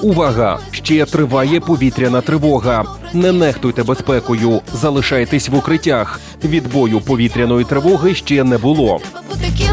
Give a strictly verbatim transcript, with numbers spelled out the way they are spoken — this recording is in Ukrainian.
Увага! Ще триває повітряна тривога. Не нехтуйте безпекою, залишайтесь в укриттях. Відбою повітряної тривоги ще не було. Бути ким